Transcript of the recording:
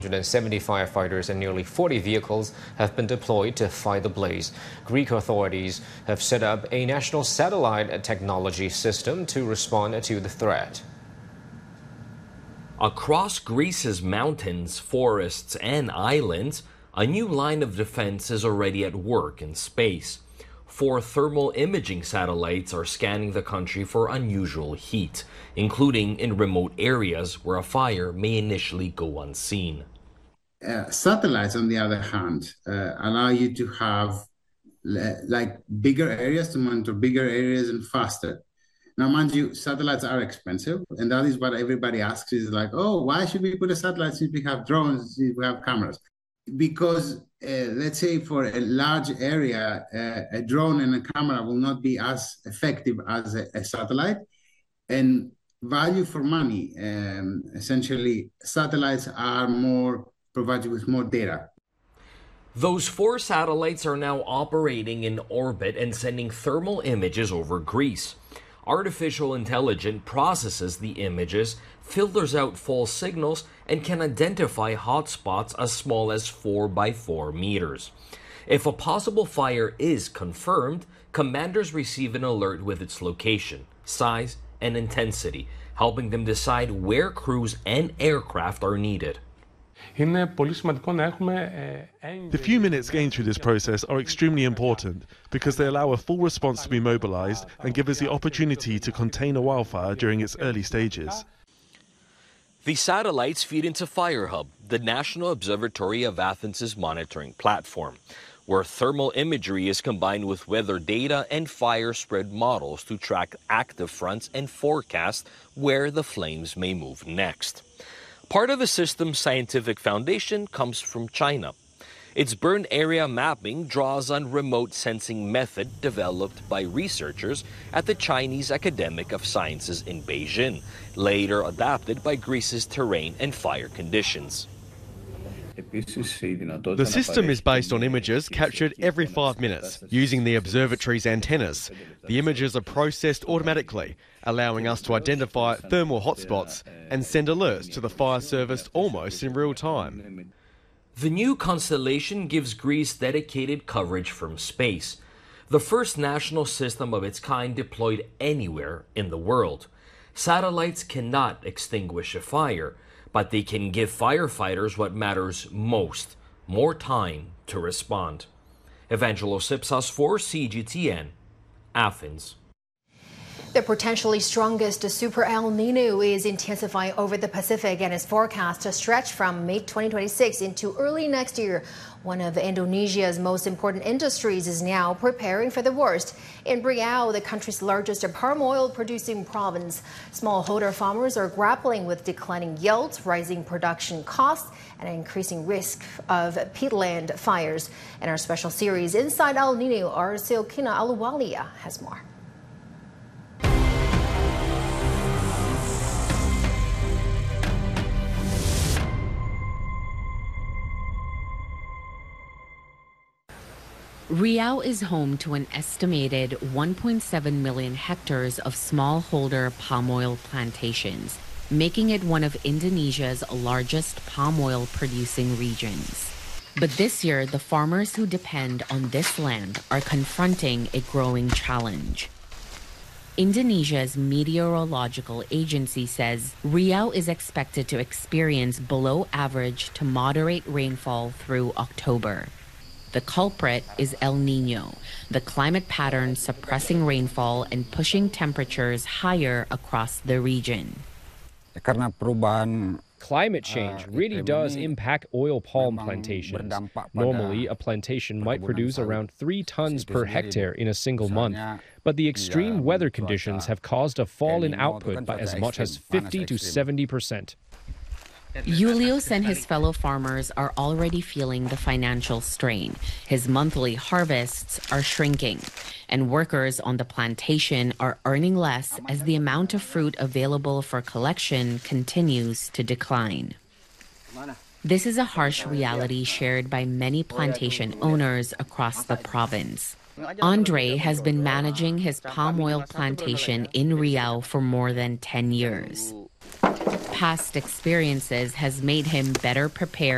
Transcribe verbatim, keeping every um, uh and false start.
one hundred seventy firefighters and nearly forty vehicles have been deployed to fight the blaze. Greek authorities have set up a national satellite technology system to respond to the threat. Across Greece's mountains, forests, and islands, a new line of defense is already at work in space. Four thermal imaging satellites are scanning the country for unusual heat, including in remote areas where a fire may initially go unseen. Uh, satellites, on the other hand, uh, allow you to have like bigger areas, to monitor bigger areas and faster. Now, mind you, satellites are expensive, and that is what everybody asks is like, oh, why should we put a satellite since we have drones, since we have cameras? Because uh, let's say for a large area, uh, a drone and a camera will not be as effective as a, a satellite. And value for money, um, essentially, satellites are more provided with more data. Those four satellites are now operating in orbit and sending thermal images over Greece. Artificial intelligence processes the images, filters out false signals, and can identify hotspots as small as four by four meters. If a possible fire is confirmed, commanders receive an alert with its location, size, and intensity, helping them decide where crews and aircraft are needed. The few minutes gained through this process are extremely important because they allow a full response to be mobilized and give us the opportunity to contain a wildfire during its early stages. The satellites feed into FireHub, the National Observatory of Athens' monitoring platform, where thermal imagery is combined with weather data and fire spread models to track active fronts and forecast where the flames may move next. Part of the system's scientific foundation comes from China. Its burn area mapping draws on remote sensing method developed by researchers at the Chinese Academy of Sciences in Beijing, later adapted by Greece's terrain and fire conditions. The system is based on images captured every five minutes using the observatory's antennas. The images are processed automatically, allowing us to identify thermal hotspots and send alerts to the fire service almost in real time. The new constellation gives Greece dedicated coverage from space, the first national system of its kind deployed anywhere in the world. Satellites cannot extinguish a fire, but they can give firefighters what matters most, more time to respond. Evangelos Ipsas for C G T N, Athens. The potentially strongest Super El Nino is intensifying over the Pacific and is forecast to stretch from mid twenty twenty-six into early next year. One of Indonesia's most important industries is now preparing for the worst. In Riau, the country's largest palm oil producing province, smallholder farmers are grappling with declining yields, rising production costs, and an increasing risk of peatland fires. In our special series, Inside El Nino, our Silkina Aluwalia has more. Riau is home to an estimated one point seven million hectares of smallholder palm oil plantations, making it one of Indonesia's largest palm oil producing regions. But this year, the farmers who depend on this land are confronting a growing challenge. Indonesia's meteorological agency says Riau is expected to experience below average to moderate rainfall through October. The culprit is El Nino, the climate pattern suppressing rainfall and pushing temperatures higher across the region. Climate change really does impact oil palm plantations. Normally, a plantation might produce around three tons per hectare in a single month, but the extreme weather conditions have caused a fall in output by as much as fifty to seventy percent. Julius and his fellow farmers are already feeling the financial strain. His monthly harvests are shrinking, and workers on the plantation are earning less as the amount of fruit available for collection continues to decline. This is a harsh reality shared by many plantation owners across the province. Andre has been managing his palm oil plantation in Riau for more than ten years. Past experiences has made him better prepared